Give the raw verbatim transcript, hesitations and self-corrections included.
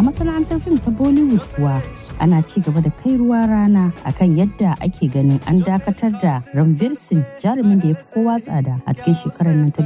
masana'antar fim ta Bollywood kuwa ana ci gaba da kai ruwa rana akan yadda ake ganin an dakatar da Ranveer Singh, jarumin da ya fi kowa tsada a cikin shekarar nan ta